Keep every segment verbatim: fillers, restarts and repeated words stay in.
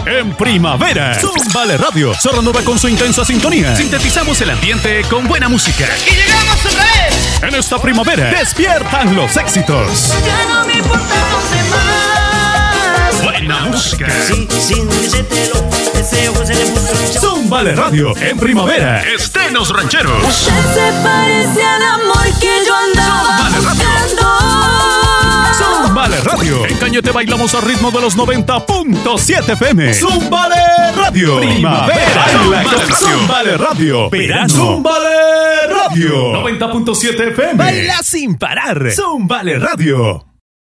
en primavera. Zumbale Radio, Zorro Nova con su intensa sintonía. Sintetizamos el ambiente con buena música. ¡Y llegamos otra vez! En esta primavera, despiertan los éxitos. Ya no me importan los demás. Buena música. Sí, sin decírtelo, ese ojo se le puso. Zumbale Radio, en primavera. Estenos rancheros. Usted se parece al amor que yo andaba buscando. Zumbale Radio. En Cañete bailamos al ritmo de los noventa punto siete F M. Zumbale Radio. Primavera. Zumbale Radio. Verano. Zumbale Radio. noventa punto siete F M. Baila sin parar. Zumbale Radio.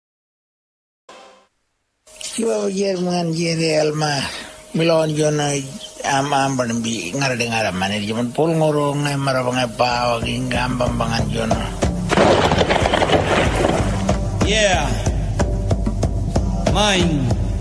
Yo Jerman jadi alma milon jona am am berbi ngar dengar mana jaman pul ngorong ngai marabang apa waging gambang bangan jona. Yeah. Mine.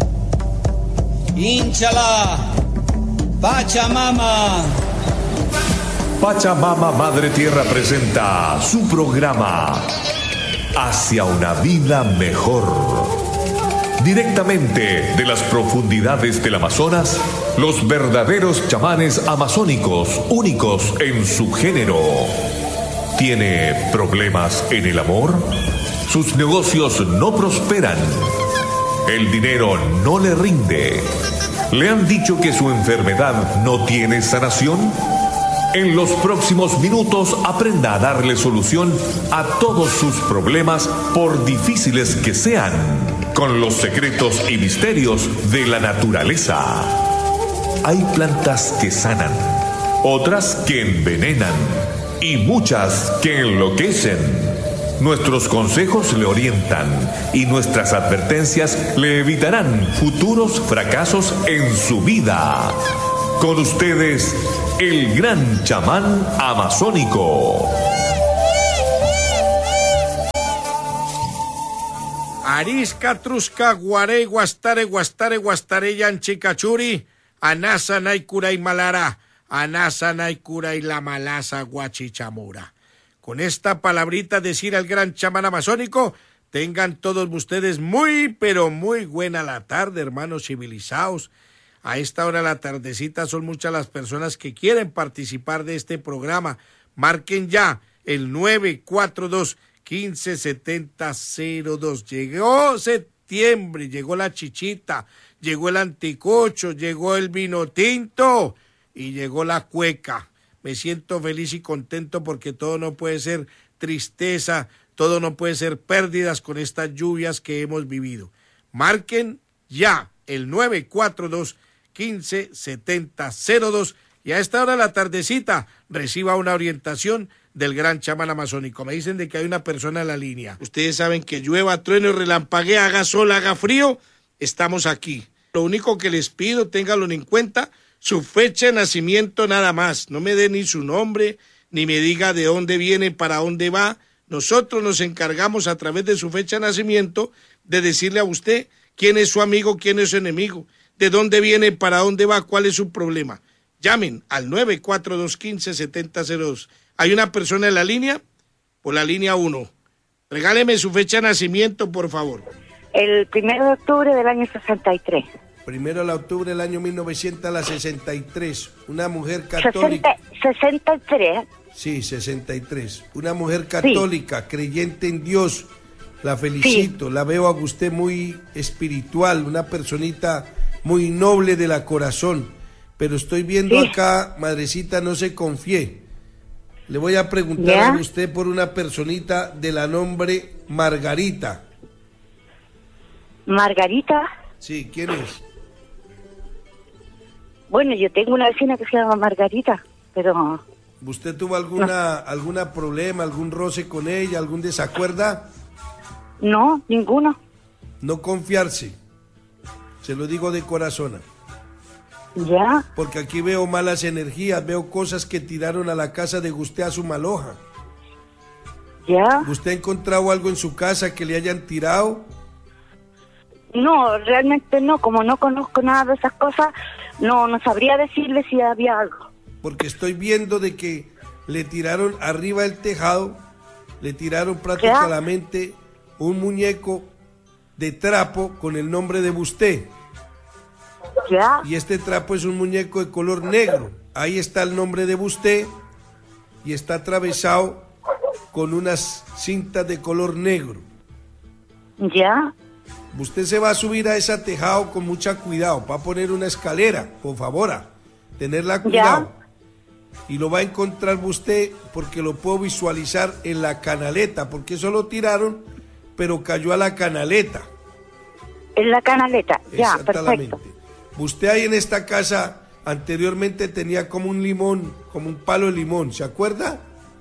Inchala. Pachamama. Pachamama Madre Tierra presenta su programa Hacia una vida mejor. Directamente de las profundidades del Amazonas, los verdaderos chamanes amazónicos, únicos en su género. ¿Tiene problemas en el amor? Sus negocios no prosperan. El dinero no le rinde. ¿Le han dicho que su enfermedad no tiene sanación? En los próximos minutos aprenda a darle solución a todos sus problemas, por difíciles que sean, con los secretos y misterios de la naturaleza. Hay plantas que sanan, otras que envenenan y muchas que enloquecen. Nuestros consejos le orientan y nuestras advertencias le evitarán futuros fracasos en su vida. Con ustedes, el gran chamán amazónico. Arisca, Trusca, Guarey, Guastare, Guastare, Guastare, Yanchicachuri, Anasa, Naikura y Malara, Anasa, Naikura y la Malasa, Guachichamura. Con esta palabrita decir al gran chamán amazónico, tengan todos ustedes muy, pero muy buena la tarde, hermanos civilizados. A esta hora de la tardecita son muchas las personas que quieren participar de este programa. Marquen ya el nueve cuatro dos, uno cinco siete cero cero dos. Llegó septiembre, llegó la chichita, llegó el anticocho, llegó el vino tinto y llegó la cueca. Me siento feliz y contento porque todo no puede ser tristeza, todo no puede ser pérdidas con estas lluvias que hemos vivido. Marquen ya el nueve cuatro dos, uno cinco siete cero dos y a esta hora de la tardecita reciba una orientación del gran chamán amazónico. Me dicen de que hay una persona en la línea. Ustedes saben que llueva, trueno y relampaguee, haga sol, haga frío, estamos aquí. Lo único que les pido, ténganlo en cuenta, su fecha de nacimiento nada más. No me dé ni su nombre, ni me diga de dónde viene, para dónde va. Nosotros nos encargamos a través de su fecha de nacimiento de decirle a usted quién es su amigo, quién es su enemigo, de dónde viene, para dónde va, cuál es su problema. Llamen al nueve cuatro dos, uno cinco siete cero dos. ¿Hay una persona en la línea? Por la línea uno. Regáleme su fecha de nacimiento, por favor. El primero de octubre del año sesenta y tres. Primero de octubre del año mil novecientos sesenta y tres. Una mujer católica. sesenta y tres. Sí, sesenta y tres. Una mujer católica, sí, creyente en Dios. La felicito. Sí. La veo a usted muy espiritual, una personita muy noble de la corazón. Pero estoy viendo sí. acá, madrecita, no se confíe. Le voy a preguntar ¿Ya? a usted por una personita de la nombre Margarita. ¿Margarita? Sí, ¿quién es? Bueno, yo tengo una vecina que se llama Margarita, pero... ¿Usted tuvo alguna no. alguna problema, algún roce con ella, algún desacuerdo? No, ninguno. No confiarse, se lo digo de corazón. Ya. Porque aquí veo malas energías, veo cosas que tiraron a la casa de usted a su maloja. Ya. ¿Usted ha encontrado algo en su casa que le hayan tirado? No, realmente no, como no conozco nada de esas cosas, no, no sabría decirle si había algo. Porque estoy viendo de que le tiraron arriba del tejado, le tiraron prácticamente ¿Ya? un muñeco de trapo con el nombre de usted. Ya. Y este trapo es un muñeco de color negro. Ahí está el nombre de usted y está atravesado con unas cintas de color negro. Ya. Usted se va a subir a ese tejado con mucha cuidado. Va a poner una escalera, por favor, a tenerla cuidado. Ya. Y lo va a encontrar usted porque lo puedo visualizar en la canaleta, porque eso lo tiraron, pero cayó a la canaleta. En la canaleta, ya, Exactamente. perfecto. Usted ahí en esta casa anteriormente tenía como un limón, como un palo de limón, ¿se acuerda?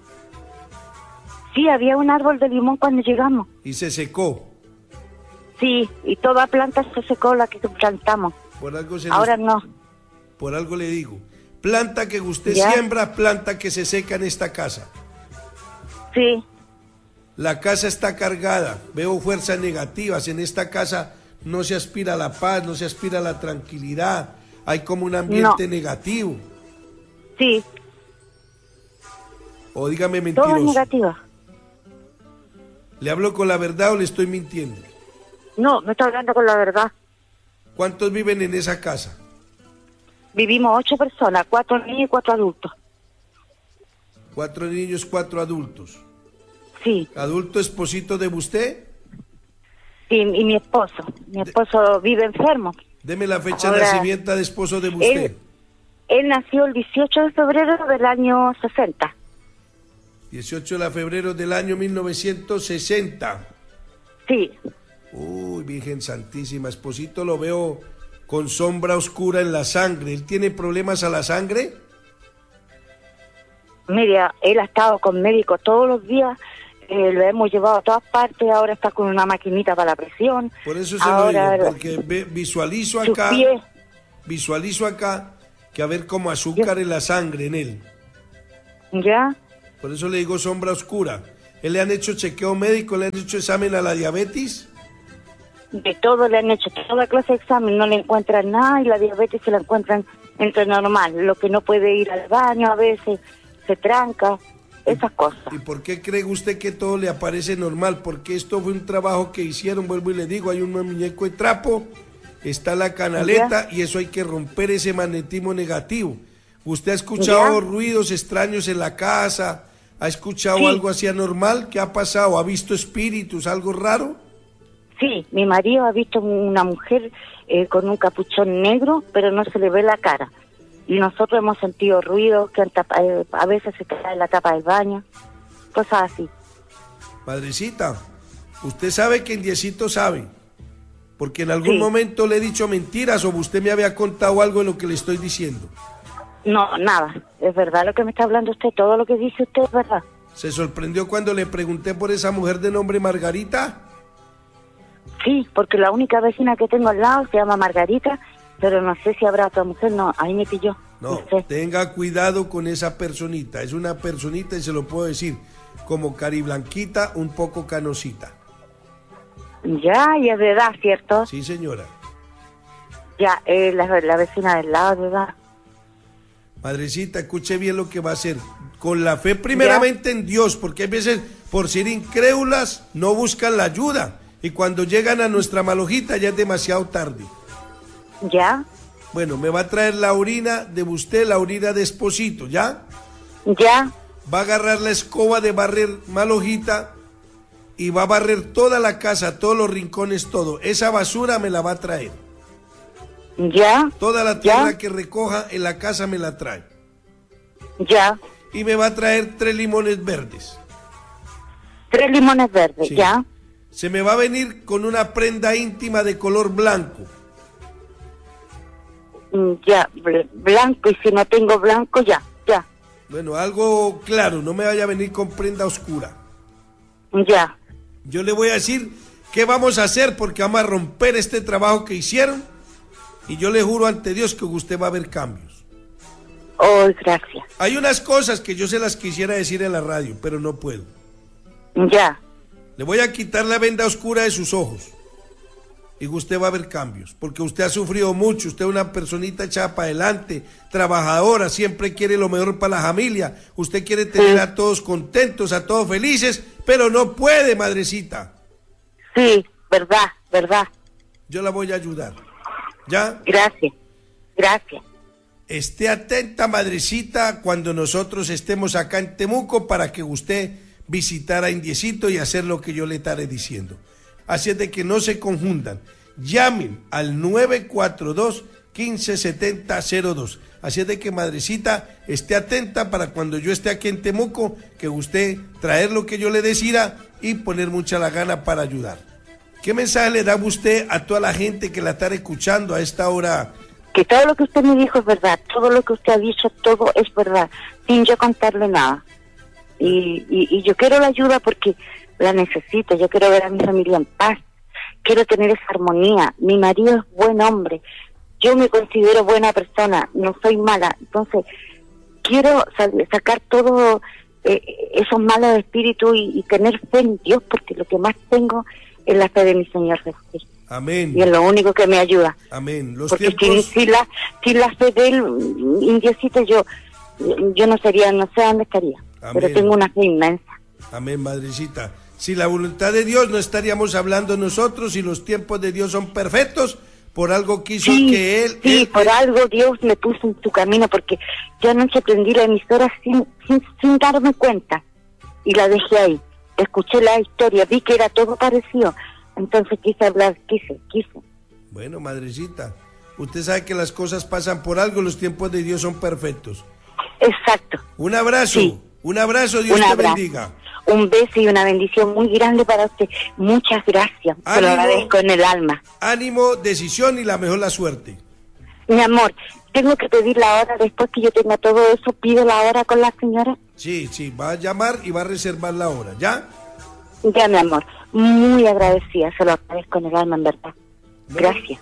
Sí, había un árbol de limón cuando llegamos. Y se secó. Sí, y toda planta se secó la que plantamos. Por algo se Ahora nos- no. Por algo le digo. Planta que usted Ya. siembra, planta que se seca en esta casa. Sí, La casa está cargada, veo fuerzas negativas. En esta casa no se aspira a la paz, no se aspira a la tranquilidad. Hay como un ambiente No. negativo. sí, O dígame todo es mentiroso. negativo. ¿Le hablo con la verdad o le estoy mintiendo? No, me está hablando con la verdad. ¿Cuántos viven en esa casa? Vivimos ocho personas, cuatro niños y cuatro adultos. Cuatro niños, cuatro adultos. Sí, ¿Adulto esposito de usted? sí, y mi esposo. Mi esposo vive enfermo. Deme la fecha de Ahora, nacimiento de esposo de usted. Él, él nació el dieciocho de febrero del año sesenta. dieciocho de febrero del año mil novecientos sesenta. Sí, Uy, Virgen Santísima, esposito lo veo con sombra oscura en la sangre. ¿Él tiene problemas a la sangre? mira, él ha estado con médicos todos los días. Eh, lo hemos llevado a todas partes. Ahora está con una maquinita para la presión. Por eso se Ahora, lo digo, porque ve- visualizo sus acá, pies. visualizo acá que a ver como azúcar en la sangre en él. ¿Ya? Por eso le digo sombra oscura. ¿Él le han hecho chequeo médico, le han hecho examen a la diabetes? De todo le han hecho, toda clase de examen, no le encuentran nada y la diabetes se la encuentran entre normal. Lo que no puede ir al baño a veces, se tranca, esas cosas. ¿Y por qué cree usted que todo le aparece normal? Porque esto fue un trabajo que hicieron, vuelvo y le digo, hay un muñeco de trapo, está la canaleta y eso hay que romper ese magnetismo negativo. ¿Usted ha escuchado Ya. ruidos extraños en la casa? ¿Ha escuchado Sí. algo así anormal? ¿Qué ha pasado? ¿Ha visto espíritus, algo raro? Sí, mi marido ha visto una mujer eh, con un capuchón negro, pero no se le ve la cara. Y nosotros hemos sentido ruidos, que han tapa- eh, a veces se cae la tapa del baño, cosas así. Padrecita, usted sabe que el Diecito sabe, porque en algún Sí. momento le he dicho mentiras o usted me había contado algo de lo que le estoy diciendo. No, nada, es verdad lo que me está hablando usted, todo lo que dice usted es verdad. ¿Se sorprendió cuando le pregunté por esa mujer de nombre Margarita? Sí, porque la única vecina que tengo al lado se llama Margarita, pero no sé si habrá otra mujer, no, ahí me pilló. No, sé. tenga cuidado con esa personita, es una personita y se lo puedo decir, como cariblanquita, un poco canosita. Ya, y es de edad, ¿cierto? Sí, señora. Ya, eh, la, la vecina del lado, de edad. Madrecita, escuche bien lo que va a hacer. Con la fe primeramente en Dios, porque hay veces, por ser incrédulas, no buscan la ayuda. Y cuando llegan a nuestra malojita ya es demasiado tarde. Ya, Bueno, me va a traer la orina de usted, la orina de esposito, ¿ya? ya, Va a agarrar la escoba de barrer malojita y va a barrer toda la casa, todos los rincones, todo. Esa basura me la va a traer. ya, Toda la tierra ya, que recoja en la casa me la trae. ya. Y me va a traer tres limones verdes. Tres limones verdes, Sí. ya, Se me va a venir con una prenda íntima de color blanco. mm, ya, bl- blanco, y si no tengo blanco, ya, ya, Bueno, algo claro, no me vaya a venir con prenda oscura. ya, Yo le voy a decir qué vamos a hacer porque vamos a romper este trabajo que hicieron y yo le juro ante Dios que usted va a ver cambios. oh, gracias, Hay unas cosas que yo se las quisiera decir en la radio, pero no puedo. ya, Le voy a quitar la venda oscura de sus ojos y usted va a ver cambios, porque usted ha sufrido mucho, usted es una personita echada para adelante, trabajadora, siempre quiere lo mejor para la familia, usted quiere tener Sí. a todos contentos, a todos felices, pero no puede, madrecita. sí, verdad, verdad, Yo la voy a ayudar. ¿Ya? gracias, Gracias. Esté atenta, madrecita, cuando nosotros estemos acá en Temuco para que usted visitara a Indiecito y hacer lo que yo le estaré diciendo. Así es de que no se confundan. Llamen al nueve cuatro dos, uno cinco siete cero cero dos. Así es de que, madrecita, esté atenta para cuando yo esté aquí en Temuco, que usted traer lo que yo le decida y poner mucha la gana para ayudar. ¿Qué mensaje le da usted a toda la gente que la está escuchando a esta hora? Que todo lo que usted me dijo es verdad, todo lo que usted ha dicho, todo es verdad, sin yo contarle nada. Y, y, y yo quiero la ayuda porque la necesito, yo quiero ver a mi familia en paz, quiero tener esa armonía. Mi marido es buen hombre, yo me considero buena persona, no soy mala, entonces quiero sacar todos eh, esos malos espíritus y, y tener fe en Dios, porque lo que más tengo es la fe de mi Señor Jesús. Amén. Y es lo único que me ayuda. Amén. Los porque tiempos... si, si, la, si la fe de él, Indiecito, yo, yo no sería, no sé dónde estaría. Amén. Pero tengo una fe inmensa. Amén, madrecita. Si la voluntad de Dios, no estaríamos hablando nosotros, y los tiempos de Dios son perfectos. Por algo quiso sí, que él... Sí, él, por él... algo Dios me puso en su camino, porque yo anoche prendí la emisora sin, sin, sin darme cuenta, y la dejé ahí. Escuché la historia, vi que era todo parecido, entonces quise hablar, quise, quise. Bueno, madrecita, usted sabe que las cosas pasan por algo, los tiempos de Dios son perfectos. Exacto. Un abrazo, sí. un abrazo, Dios un te abrazo. bendiga. Un beso y una bendición muy grande para usted. Muchas gracias. Ánimo, se lo agradezco en el alma. Ánimo, decisión y la mejor la suerte. Mi amor, tengo que pedir la hora después que yo tenga todo eso. ¿Pido la hora con la señora? Sí, sí, va a llamar y va a reservar la hora, ¿ya? Ya, mi amor. Muy agradecida. Se lo agradezco en el alma, en verdad. Gracias.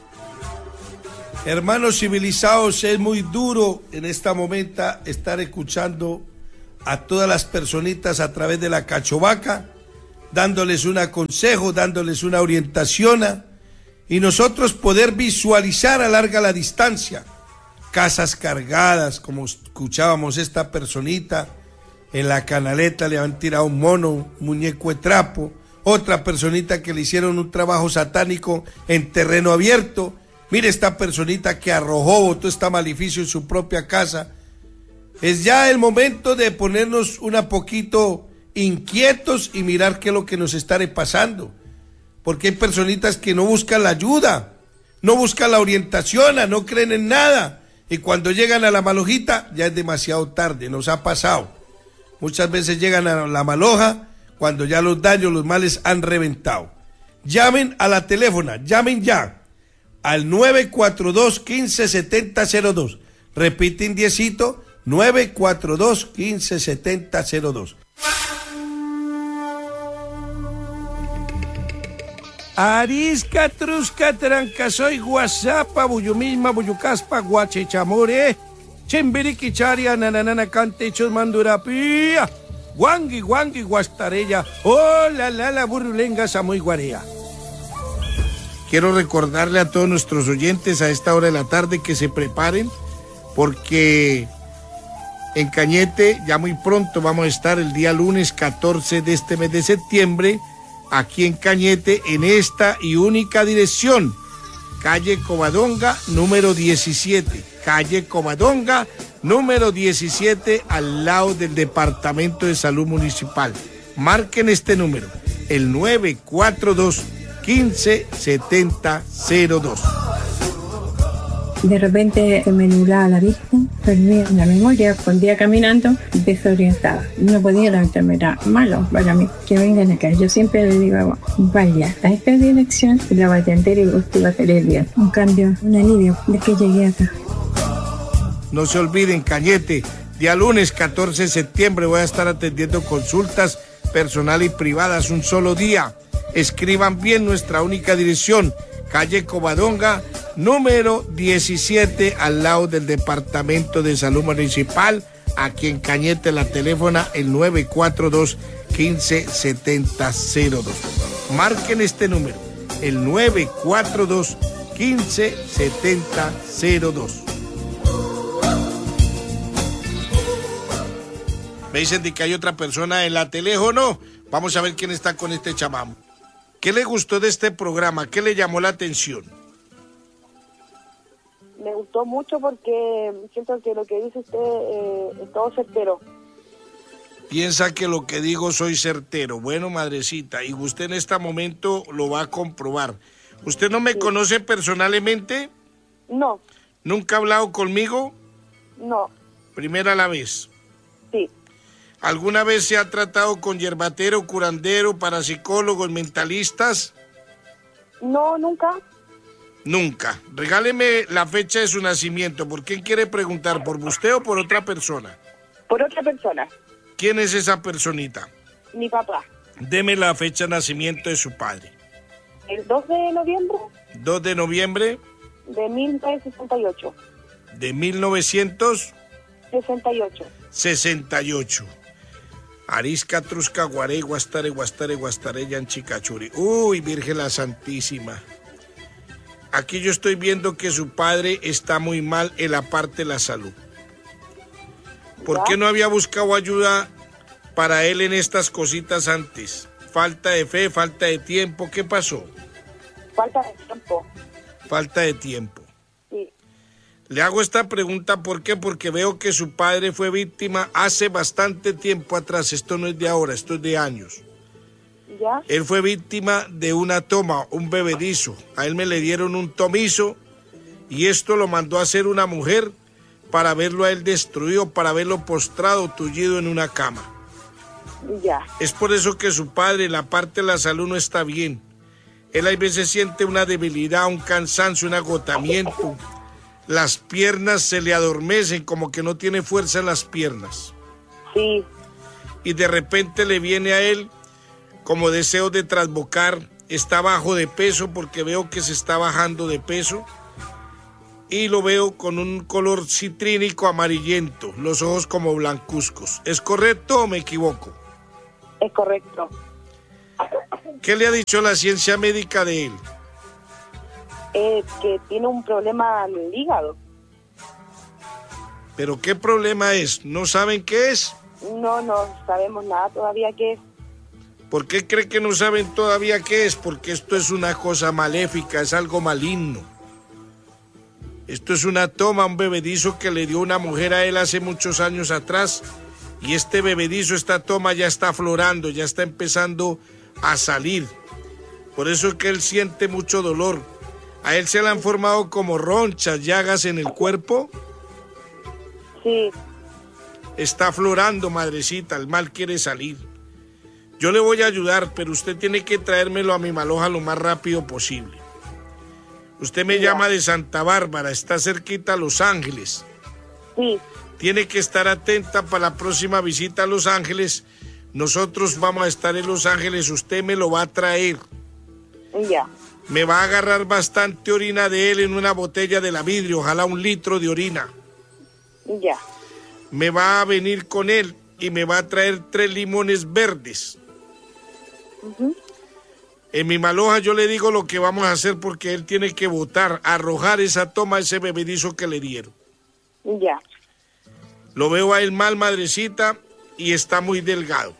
Hermanos civilizados, es muy duro en esta momento estar escuchando a todas las personitas a través de la cachovaca, dándoles un consejo, dándoles una orientación, y nosotros poder visualizar a larga la distancia, casas cargadas, como escuchábamos esta personita, en la canaleta le han tirado un mono, un muñeco de trapo, otra personita que le hicieron un trabajo satánico en terreno abierto. Mire esta personita que arrojó, botó este maleficio en su propia casa. Es ya el momento de ponernos un poquito inquietos y mirar qué es lo que nos está pasando. Porque hay personitas que no buscan la ayuda, no buscan la orientación, no creen en nada. Y cuando llegan a la malojita, ya es demasiado tarde, nos ha pasado. Muchas veces llegan a la maloja cuando ya los daños, los males han reventado. Llamen a la teléfona, llamen ya al nueve cuatro dos, uno cinco siete cero cero dos. Repite, Indiecito, nueve cuatro dos, uno cinco siete cero cero dos. Arisca, trusca, tranca, soy guasapa, buyumisma, buyucaspa, guachichamore, chimbiriquicharia, nananana, cante, chusmandurapía, guangui, guangui, guastarella, oh, la, la, la, burrulenga, samuy, guarea. Quiero recordarle a todos nuestros oyentes a esta hora de la tarde que se preparen, porque en Cañete ya muy pronto vamos a estar el día lunes catorce de este mes de septiembre, aquí en Cañete, en esta y única dirección, calle Covadonga número diecisiete, calle Covadonga número diecisiete, al lado del Departamento de Salud Municipal. Marquen este número, el nueve cuatro dos, uno cinco siete cero dos. De repente se me nublaba la vista, perdí la memoria, día caminando, desorientada. No podía levantarme, era malo para mí que vengan acá. Yo siempre le digo, vaya a esta dirección, la va a atender y usted va a salir bien. Un cambio, un alivio de que llegué acá. No se olviden, Cañete, día lunes catorce de septiembre voy a estar atendiendo consultas personales y privadas un solo día. Escriban bien nuestra única dirección, calle Covadonga número diecisiete, al lado del Departamento de Salud Municipal, aquí en Cañete. La teléfona el nueve cuatro dos, uno cinco siete cero dos. Marquen este número, el nueve cuatro dos, uno cinco siete cero dos. Me dicen de que hay otra persona en la teléfono. Vamos a ver quién está con este chamamo. ¿Qué le gustó de este programa? ¿Qué le llamó la atención? me gustó mucho porque siento que lo que dice usted eh, es todo certero. Piensa que lo que digo soy certero. Bueno, madrecita, y usted en este momento lo va a comprobar. ¿Usted no me sí. conoce personalmente? No. ¿Nunca ha hablado conmigo? No. Primera la vez. Sí. ¿Alguna vez se ha tratado con yerbatero, curandero, parapsicólogos, mentalistas? No, nunca. Nunca. Regáleme la fecha de su nacimiento. ¿Por quién quiere preguntar? ¿Por usted o por otra persona? Por otra persona. ¿Quién es esa personita? Mi papá. Deme la fecha de nacimiento de su padre. El dos de noviembre. dos de noviembre. De mil novecientos sesenta y ocho. De mil novecientos sesenta y ocho. sesenta y ocho. Arisca, Trusca, Guarey, Guastare, Guastare, Guastare, Yanchicachuri. Uy, Virgen la Santísima. Aquí yo estoy viendo que su padre está muy mal en la parte de la salud. ¿Por qué no había buscado ayuda para él en estas cositas antes? Falta de fe, falta de tiempo, ¿qué pasó? Falta de tiempo. Falta de tiempo. Sí. Le hago esta pregunta, ¿por qué? Porque veo que su padre fue víctima hace bastante tiempo atrás, esto no es de ahora, esto es de años. ¿Ya? Él fue víctima de una toma, un bebedizo. A él me le dieron un tomizo y esto lo mandó a hacer una mujer para verlo a él destruido, para verlo postrado, tullido en una cama. Ya. Es por eso que su padre, la parte de la salud no está bien. Él a veces siente una debilidad, un cansancio, un agotamiento. Las piernas se le adormecen, como que no tiene fuerza en las piernas. Sí. Y de repente le viene a él como deseo de trasbocar. Está bajo de peso porque veo que se está bajando de peso. Y lo veo con un color citrínico amarillento, los ojos como blancuzcos. ¿Es correcto o me equivoco? Es correcto. ¿Qué le ha dicho la ciencia médica de él? Eh, que tiene un problema en el hígado. ¿Pero qué problema es? ¿No saben qué es? No, no sabemos nada todavía qué es. ¿Por qué cree que no saben todavía qué es? Porque esto es una cosa maléfica, es algo maligno. Esto es una toma, un bebedizo que le dio una mujer a él hace muchos años atrás. Y este bebedizo, esta toma ya está aflorando, ya está empezando a salir. Por eso es que él siente mucho dolor. A él se le han formado como ronchas, llagas en el cuerpo. Sí. Está aflorando, madrecita, el mal quiere salir. Yo le voy a ayudar, pero usted tiene que traérmelo a mi Maloja lo más rápido posible. Usted me sí, llama de Santa Bárbara, está cerquita a Los Ángeles. Sí. Tiene que estar atenta para la próxima visita a Los Ángeles. Nosotros vamos a estar en Los Ángeles, usted me lo va a traer. Ya. Me va a agarrar bastante orina de él en una botella de la vidrio, ojalá un litro de orina. Ya. Me va a venir con él y me va a traer tres limones verdes. Uh-huh. En mi Maloja yo le digo lo que vamos a hacer porque él tiene que botar, arrojar esa toma, ese bebedizo que le dieron. Ya. Lo veo a él mal, madrecita, y está muy delgado.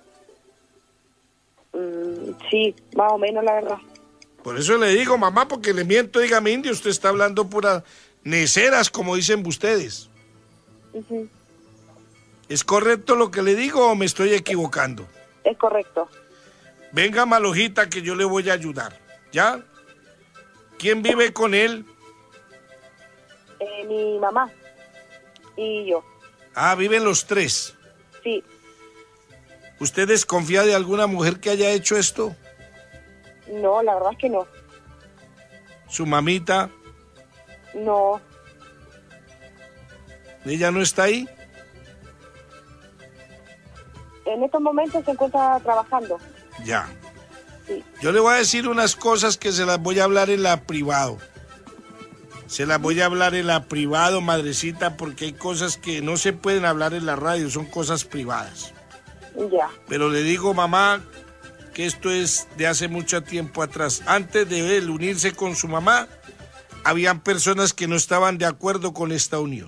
Mm, sí, más o menos la verdad. Por eso le digo, mamá, porque le miento, dígame, indio, usted está hablando pura neceras, como dicen ustedes. Uh-huh. ¿Es correcto lo que le digo o me estoy equivocando? Es correcto. Venga, Malojita, que yo le voy a ayudar, ¿ya? ¿Quién vive con él? Eh, mi mamá y yo. Ah, viven los tres. Sí. ¿Usted desconfía de alguna mujer que haya hecho esto? No, la verdad es que no. ¿Su mamita? No. ¿Ella no está ahí? En estos momentos se encuentra trabajando. Ya. Sí. Yo le voy a decir unas cosas que se las voy a hablar en la privado. Se las voy a hablar en la privado, madrecita, porque hay cosas que no se pueden hablar en la radio, son cosas privadas. Ya. Pero le digo, mamá, que esto es de hace mucho tiempo atrás. Antes de él unirse con su mamá, habían personas que no estaban de acuerdo con esta unión.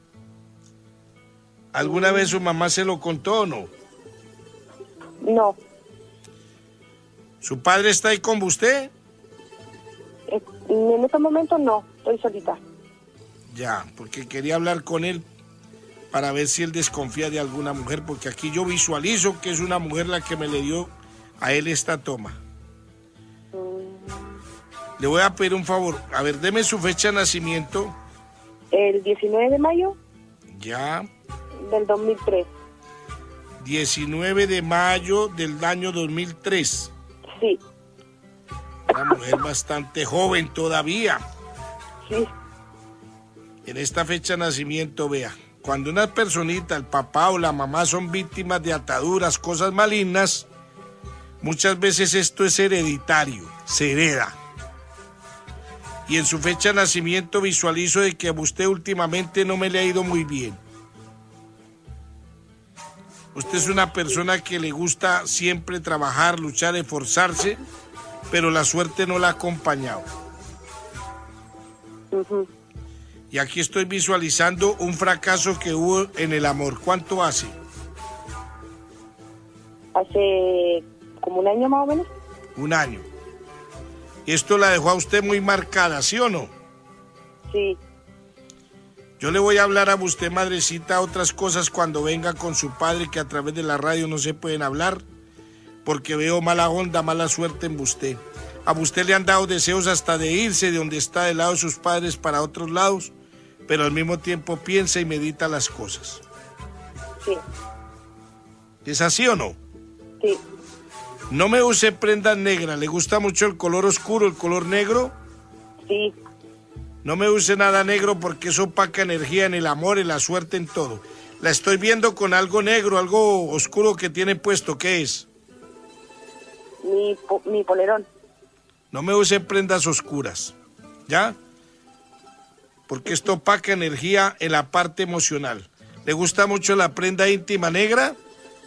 ¿Alguna mm. vez su mamá se lo contó o no? No. ¿Su padre está ahí con usted? En estos momentos no, estoy solita. Ya, porque quería hablar con él para ver si él desconfía de alguna mujer, porque aquí yo visualizo que es una mujer la que me le dio a él esta toma. Mm. Le voy a pedir un favor, a ver, deme su fecha de nacimiento. El diecinueve de mayo. Ya. Del dos mil tres. diecinueve de mayo del año dos mil tres. Sí. Una mujer bastante joven todavía. Sí. En esta fecha de nacimiento, vea, cuando una personita, el papá o la mamá son víctimas de ataduras, cosas malignas, muchas veces esto es hereditario, se hereda. Y en su fecha de nacimiento visualizo de que a usted últimamente no me le ha ido muy bien. Usted es una persona que le gusta siempre trabajar, luchar, esforzarse, pero la suerte no la ha acompañado. Uh-huh. Y aquí estoy visualizando un fracaso que hubo en el amor. ¿Cuánto hace? Hace como un año más o menos. Un año. Y esto la dejó a usted muy marcada, ¿sí o no? Sí. Yo le voy a hablar a usted, madrecita, otras cosas cuando venga con su padre, que a través de la radio no se pueden hablar, porque veo mala onda, mala suerte en usted. A usted le han dado deseos hasta de irse de donde está del lado de sus padres para otros lados, pero al mismo tiempo piensa y medita las cosas. Sí. ¿Es así o no? Sí. No me use prendas negras. ¿Le gusta mucho el color oscuro, el color negro? Sí. No me use nada negro porque eso opaca energía en el amor, en la suerte, en todo. La estoy viendo con algo negro, algo oscuro que tiene puesto. ¿Qué es? Mi, po mi polerón. No me use prendas oscuras, ¿ya? Porque esto opaca energía en la parte emocional. ¿Le gusta mucho la prenda íntima negra?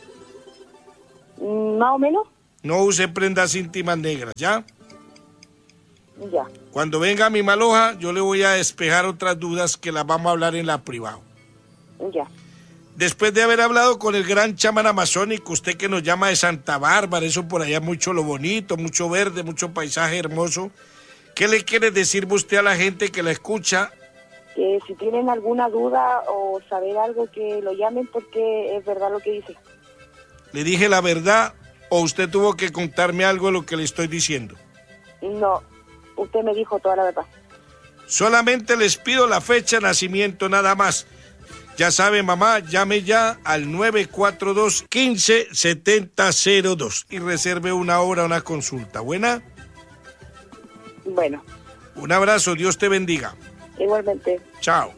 Más o menos. No use prendas íntimas negras, ¿ya? Ya. Cuando venga mi maloja, yo le voy a despejar otras dudas que las vamos a hablar en la privada. Ya. Después de haber hablado con el gran chamán amazónico, usted que nos llama de Santa Bárbara, eso por allá mucho lo bonito, mucho verde, mucho paisaje hermoso, ¿qué le quiere decir usted a la gente que la escucha? Que si tienen alguna duda o saber algo, que lo llamen porque es verdad lo que dice. ¿Le dije la verdad o usted tuvo que contarme algo de lo que le estoy diciendo? No, usted me dijo toda la verdad. Solamente les pido la fecha de nacimiento nada más. Ya sabe, mamá, llame ya al nueve cuatro dos, uno cinco, siete cero cero dos y reserve una hora, una consulta. ¿Buena? Bueno. Un abrazo, Dios te bendiga. Igualmente. Chao.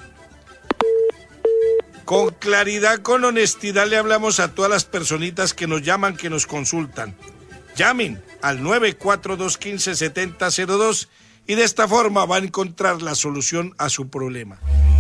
Con claridad, con honestidad le hablamos a todas las personitas que nos llaman, que nos consultan. Llamen al nueve cuatro dos, uno cinco, siete cero cero dos y de esta forma va a encontrar la solución a su problema.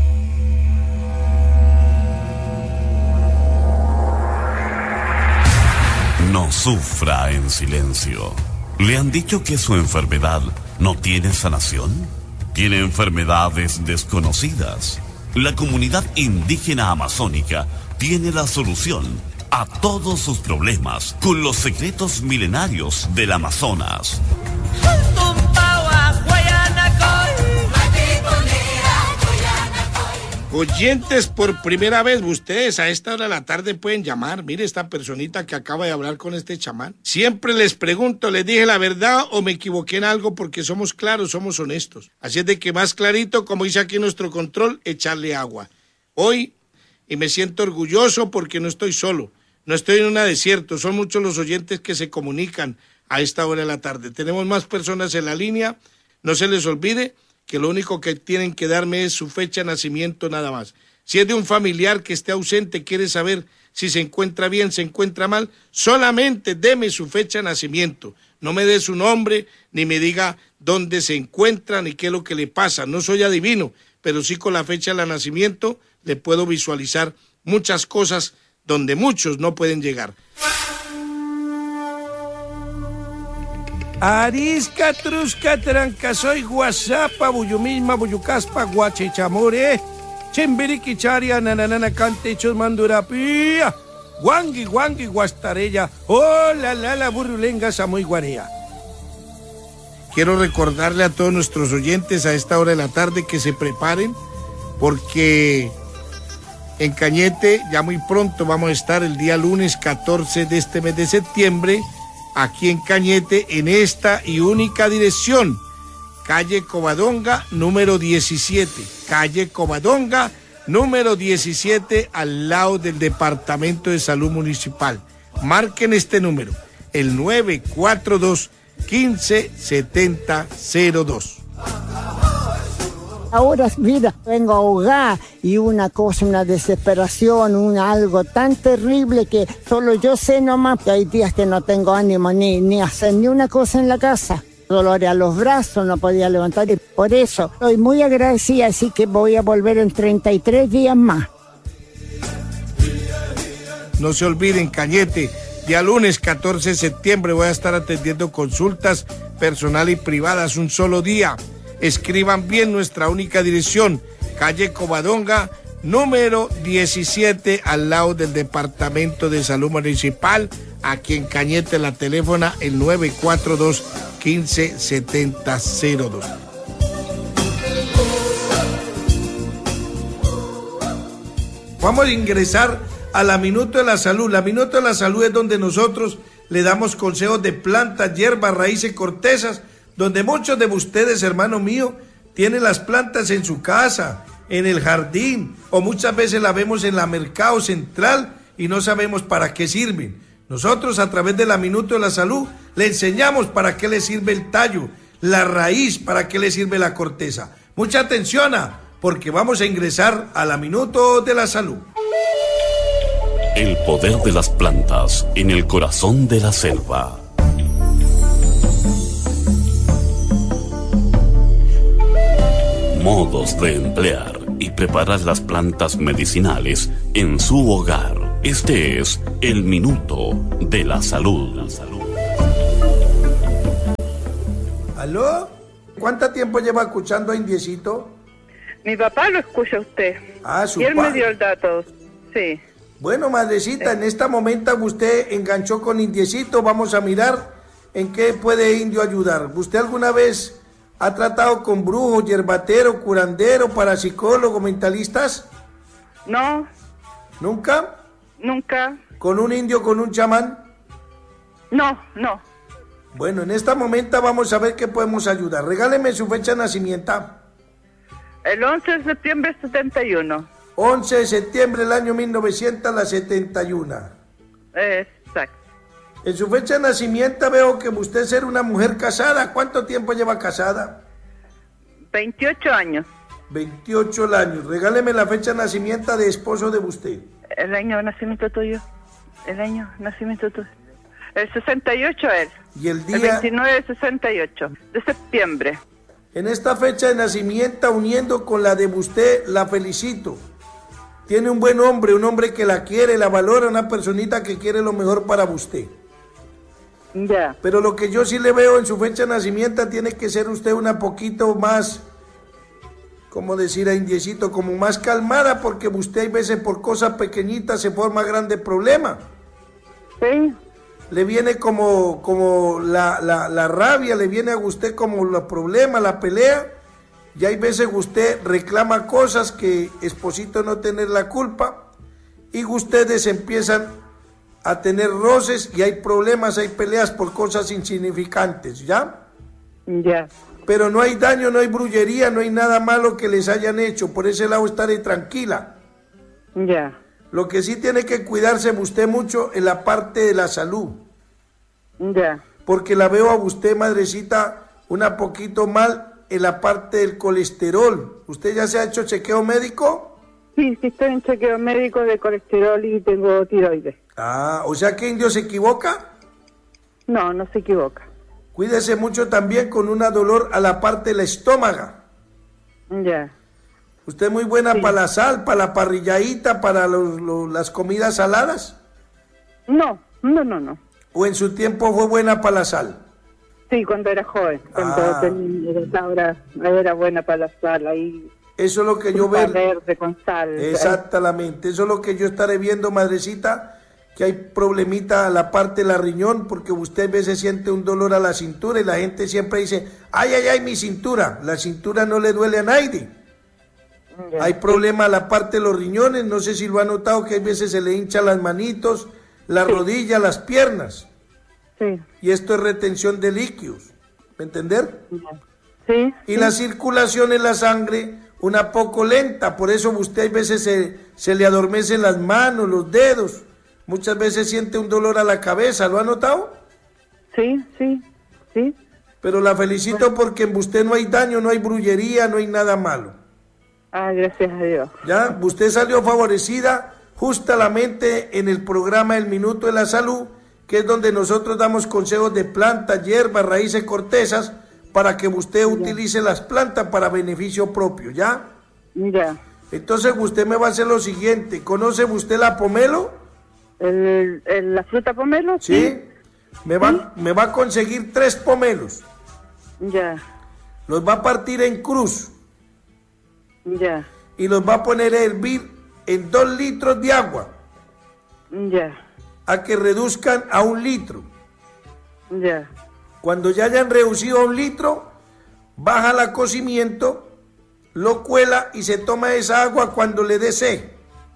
No sufra en silencio. ¿Le han dicho que su enfermedad no tiene sanación? ¿Tiene enfermedades desconocidas? La comunidad indígena amazónica tiene la solución a todos sus problemas con los secretos milenarios del Amazonas. Oyentes, por primera vez, ustedes a esta hora de la tarde pueden llamar. Mire esta personita que acaba de hablar con este chamán. Siempre les pregunto, ¿les dije la verdad o me equivoqué en algo? Porque somos claros, somos honestos. Así es de que más clarito, como dice aquí nuestro control, echarle agua. Hoy, y me siento orgulloso porque no estoy solo, no estoy en un desierto, son muchos los oyentes que se comunican a esta hora de la tarde. Tenemos más personas en la línea, no se les olvide que lo único que tienen que darme es su fecha de nacimiento nada más. Si es de un familiar que esté ausente, quiere saber si se encuentra bien, se encuentra mal, solamente deme su fecha de nacimiento. No me dé su nombre, ni me diga dónde se encuentra, ni qué es lo que le pasa. No soy adivino, pero sí con la fecha de nacimiento le puedo visualizar muchas cosas donde muchos no pueden llegar. Arisca, trusca, tranca, soy guasapa, buyumisma, buyucaspa, guachichamore, chimbiriquicharia, nananana, cante, chusmandurapía, guangui, guangui, guastarella, oh, la, la, la, burrulenga, samoy guanea. Quiero recordarle a todos nuestros oyentes a esta hora de la tarde que se preparen, porque en Cañete ya muy pronto vamos a estar el día lunes catorce de este mes de septiembre, aquí en Cañete, en esta y única dirección, calle Covadonga, número diecisiete, calle Covadonga, número diecisiete, al lado del Departamento de Salud Municipal. Marquen este número, el nueve cuatro dos, uno cinco siete cero cero dos. Ahora, mira, vengo ahogada y una cosa, una desesperación, un algo tan terrible que solo yo sé nomás, que hay días que no tengo ánimo ni, ni hacer ni una cosa en la casa. Dolor a los brazos, no podía levantar y por eso estoy muy agradecida, así que voy a volver en treinta y tres días más. No se olviden, Cañete, día lunes catorce de septiembre voy a estar atendiendo consultas personales y privadas un solo día. Escriban bien nuestra única dirección, calle Covadonga, número diecisiete, al lado del Departamento de Salud Municipal, aquí en Cañete. La teléfono el nueve cuatro dos, uno cinco siete cero dos. Vamos a ingresar a la Minuto de la Salud. La Minuto de la Salud es donde nosotros le damos consejos de plantas, hierbas, raíces, cortezas, donde muchos de ustedes, hermano mío, tienen las plantas en su casa, en el jardín, o muchas veces la vemos en la Mercado Central y no sabemos para qué sirven. Nosotros, a través de la Minuto de la Salud, le enseñamos para qué le sirve el tallo, la raíz, para qué le sirve la corteza. Mucha atención, porque vamos a ingresar a la Minuto de la Salud. El poder de las plantas en el corazón de la selva. Modos de emplear y preparar las plantas medicinales en su hogar. Este es el Minuto de la Salud. La salud. ¿Aló? ¿Cuánto tiempo lleva escuchando a Indiecito? Mi papá lo escucha a usted. Ah, su Y él padre. me dio el dato. Sí. Bueno, madrecita, en este momento usted enganchó con Indiecito. Vamos a mirar en qué puede Indio ayudar. ¿Usted alguna vez ha tratado con brujos, yerbatero, curandero, parapsicólogo, mentalistas? No. ¿Nunca? Nunca. ¿Con un indio, con un chamán? No, no. Bueno, en este momento vamos a ver qué podemos ayudar. Regáleme su fecha de nacimiento. El once de septiembre del setenta y uno. once de septiembre del año mil novecientos setenta y uno. Exacto. En su fecha de nacimiento veo que usted es una mujer casada. ¿Cuánto tiempo lleva casada? veintiocho años. veintiocho años. Regáleme la fecha de nacimiento de esposo de usted. El año de nacimiento tuyo. El año de nacimiento tuyo. El sesenta y ocho él. Y el día... El veintinueve de sesenta y ocho de septiembre. En esta fecha de nacimiento, uniendo con la de usted, la felicito. Tiene un buen hombre, un hombre que la quiere, la valora, una personita que quiere lo mejor para usted. Ya. Pero lo que yo sí le veo en su fecha de nacimiento, tiene que ser usted una poquito más, como decir a Indiecito, como más calmada, porque usted hay veces por cosas pequeñitas se forma grande problema. Sí. Le viene como, como la, la, la rabia, le viene a usted como los problemas, la pelea, y hay veces usted reclama cosas que esposito no tener la culpa, y ustedes empiezan a tener roces y hay problemas, hay peleas por cosas insignificantes, ¿ya? Ya. Pero no hay daño, no hay brullería, no hay nada malo que les hayan hecho, por ese lado estaré tranquila. Ya. Lo que sí tiene que cuidarse usted mucho en la parte de la salud. Ya. Porque la veo a usted, madrecita, una poquito mal en la parte del colesterol. ¿Usted ya se ha hecho chequeo médico? Sí, sí estoy en chequeo médico de colesterol y tengo tiroides. Ah, o sea que Indio se equivoca. No, no se equivoca. Cuídese mucho también con una dolor a la parte del estómago. Ya. ¿Usted es muy buena Sí. para la sal, para la parrilladita, para los, los- las comidas saladas? No, no, no, no. ¿O en su tiempo fue buena para la sal? Sí, cuando era joven, cuando Ah. tenía, era, era buena para la sal, ahí. Eso es lo que yo fruta veo. verde con sal. Exactamente, eso es lo que yo estaré viendo, madrecita, que hay problemita a la parte de la riñón, porque usted a veces siente un dolor a la cintura y la gente siempre dice, ay, ay, ay, mi cintura. La cintura no le duele a nadie. Ya. Hay problema a la parte de los riñones, no sé si lo ha notado que hay veces se le hinchan las manitos, las sí. rodillas, las piernas. Sí. Y esto es retención de líquidos, ¿me entender? Sí. Y sí. la circulación en la sangre una poco lenta, por eso usted a veces se, se le adormecen las manos, los dedos, muchas veces siente un dolor a la cabeza, ¿lo ha notado? Sí, sí, sí. Pero la felicito bueno. porque en usted no hay daño, no hay brullería, no hay nada malo. Ah, gracias a Dios. Ya, usted salió favorecida justamente en el programa El Minuto de la Salud, que es donde nosotros damos consejos de plantas, hierbas, raíces, cortezas, para que usted ya. utilice las plantas para beneficio propio, ¿ya? Ya. Entonces usted me va a hacer lo siguiente, ¿conoce usted la pomelo? El, el, ¿La fruta pomelo? Sí. ¿Sí? Me va, ¿Sí? me va a conseguir tres pomelos. Ya. Los va a partir en cruz. Ya. Y los va a poner a hervir en dos litros de agua. Ya. A que reduzcan a un litro. Ya. Cuando ya hayan reducido a un litro, baja el cocimiento, lo cuela y se toma esa agua cuando le dé sed.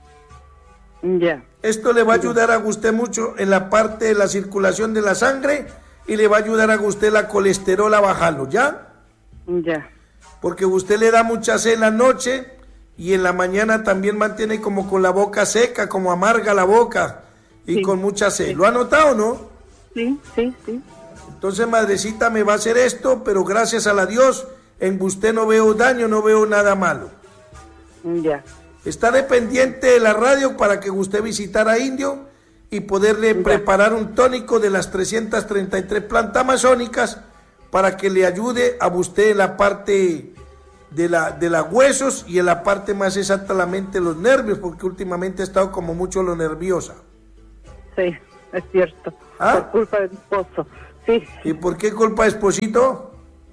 Ya. Esto le va a ayudar a usted mucho en la parte de la circulación de la sangre y le va a ayudar a usted la colesterol a bajarlo, ¿ya? Ya. Porque usted le da mucha sed en la noche y en la mañana también mantiene como con la boca seca, como amarga la boca y sí. con mucha sed. Sí. ¿Lo ha notado, no? Sí, sí, sí. Entonces, madrecita, me va a hacer esto, pero gracias a la Dios, en usted no veo daño, no veo nada malo. Ya. Estaré pendiente de la radio para que usted visitara Indio y poderle ya. preparar un tónico de las trescientas treinta y tres plantas amazónicas para que le ayude a usted en la parte de la de los huesos y en la parte más exactamente los nervios, porque últimamente he estado como mucho lo nerviosa. Sí, es cierto. ¿Ah? Por culpa del esposo. Sí. ¿Y por qué culpa de esposito?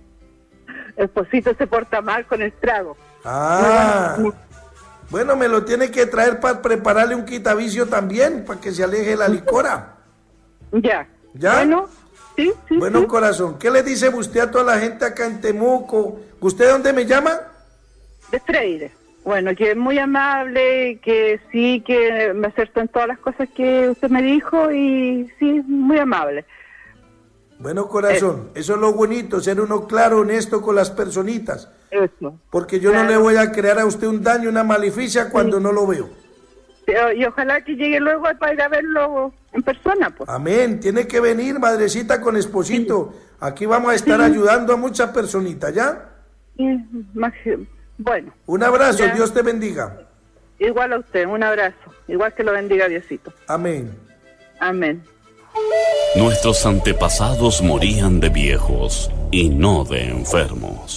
El esposito se porta mal con el trago. Ah, bueno, bueno, me lo tiene que traer para prepararle un quitavicio también, para que se aleje la licora. Ya. ¿Ya? Bueno, sí, sí. Bueno, sí. corazón, ¿qué le dice usted a toda la gente acá en Temuco? ¿Usted dónde me llama? De Freire. Bueno, que es muy amable, que sí, que me acertan todas las cosas que usted me dijo y sí, muy amable. Bueno, corazón, eh. eso es lo bonito, ser uno claro, honesto con las personitas. Eso. Porque yo claro. no le voy a crear a usted un daño, una maleficia cuando sí. no lo veo. Y ojalá que llegue luego para ir a verlo en persona, pues. Amén, tiene que venir, madrecita, con esposito. Sí. Aquí vamos a estar sí. ayudando a muchas personitas, ¿ya? Sí, bueno. Un abrazo, ya. Dios te bendiga. Igual a usted, un abrazo. Igual que lo bendiga Diosito. Amén. Amén. Nuestros antepasados morían de viejos y no de enfermos.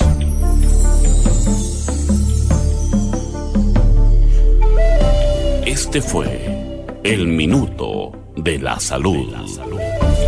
Este fue el Minuto de la Salud. De la salud.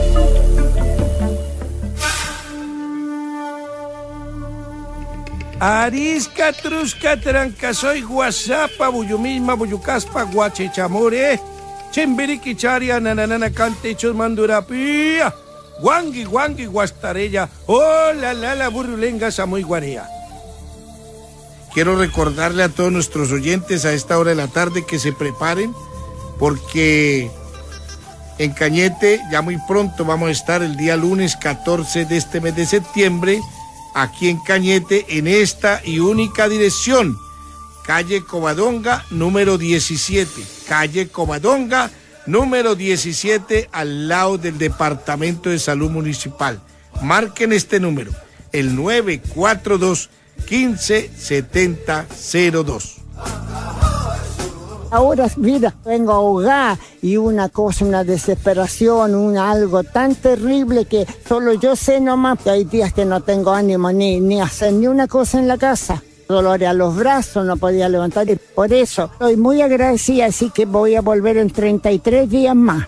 Arisca, trusca, trancasoy, guasapa, buyumisma, buyucaspa, guachechamore, chimbiriquicharia, nananana, cante, chusmandurapía, guangui, guangui, guastarella, oh, la, la, la, burrulenga, samoy, guarea. Quiero recordarle a todos nuestros oyentes a esta hora de la tarde que se preparen, porque en Cañete ya muy pronto vamos a estar el día lunes catorce de este mes de septiembre, aquí en Cañete, en esta y única dirección, calle Covadonga, número diecisiete, calle Covadonga, número diecisiete, al lado del Departamento de Salud Municipal. Marquen este número, el nueve cuatro dos, quince, setenta, cero dos. Ahora, mira, vengo ahogada y una cosa, una desesperación, un algo tan terrible que solo yo sé nomás, que hay días que no tengo ánimo ni, ni hacer ni una cosa en la casa. Dolores a los brazos, no podía levantar y por eso estoy muy agradecida, así que voy a volver en treinta y tres días más.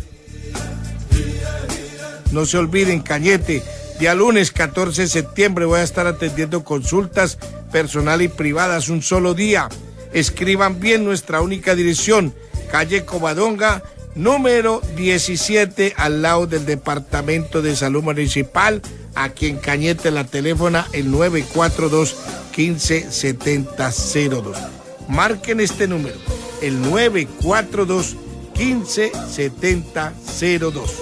No se olviden, Cañete, día lunes catorce de septiembre voy a estar atendiendo consultas personales y privadas un solo día. Escriban bien nuestra única dirección, calle Covadonga, número diecisiete, al lado del Departamento de Salud Municipal, aquí en Cañete. La teléfono el nueve cuatro dos, quince setenta cero dos. Marquen este número, el nueve cuatro dos, quince setenta cero dos.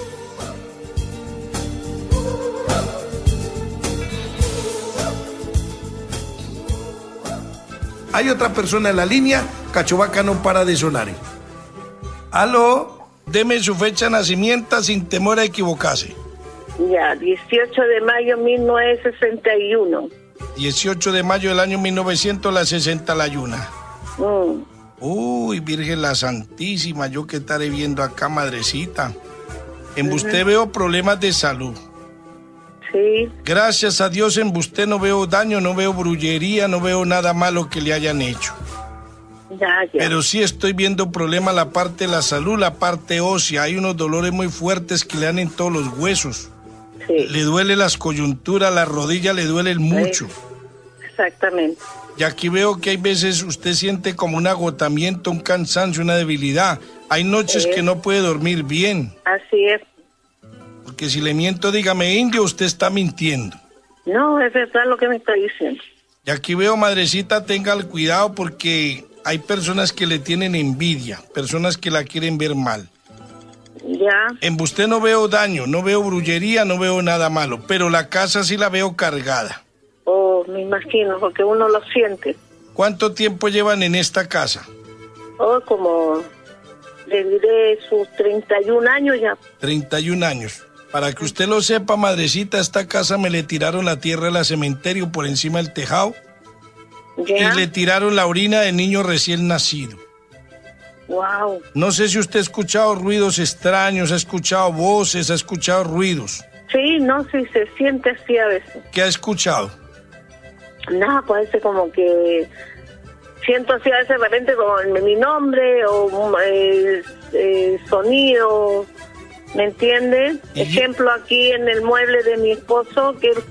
Hay otra persona en la línea, Cachovaca no para de sonar. Aló, deme su fecha de nacimiento sin temor a equivocarse. Ya, dieciocho de mayo de mil novecientos sesenta y uno. dieciocho de mayo del año mil novecientos sesenta y uno. Mm. Uy, Virgen la Santísima, yo que estaré viendo acá, madrecita. En Ujú. usted veo problemas de salud. Sí. Gracias a Dios en usted no veo daño, no veo brullería, no veo nada malo que le hayan hecho. Ya, ya. Pero sí estoy viendo problemas la parte de la salud, la parte ósea. Hay unos dolores muy fuertes que le dan en todos los huesos. Sí. Le duele las coyunturas, las rodillas le duelen mucho. Exactamente. Y aquí veo que hay veces usted siente como un agotamiento, un cansancio, una debilidad. Hay noches Sí. que no puede dormir bien. Así es. Porque si le miento, dígame, indio, usted está mintiendo. No, es verdad lo que me está diciendo. Y aquí veo, madrecita, tenga el cuidado porque hay personas que le tienen envidia, personas que la quieren ver mal. Ya. En usted no veo daño, no veo brullería, no veo nada malo, pero la casa sí la veo cargada. Oh, me imagino, porque uno lo siente. ¿Cuánto tiempo llevan en esta casa? Oh, como le diré sus treinta y un años ya. treinta y un años. Para que usted lo sepa, madrecita, a esta casa me le tiraron la tierra de la cementerio por encima del tejado. Ya. Y le tiraron la orina de niño recién nacido. Wow. No sé si usted ha escuchado ruidos extraños, ha escuchado voces, ha escuchado ruidos. Sí, no, sí, se siente así a veces. ¿Qué ha escuchado? Nada, parece como que siento así a veces de repente como mi nombre o eh, eh, sonido, ¿me entiende? Ejemplo, aquí en el mueble de mi esposo, que él